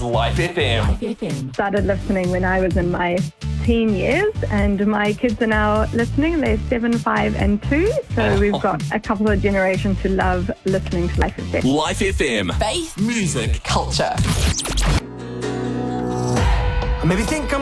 Life FM. Started listening when I was in my teen years, and my kids are now listening. They're 7, 5 and 2, so we've got a couple of generations who love listening to Life FM. Life FM. Faith, Music. culture. Maybe think I'm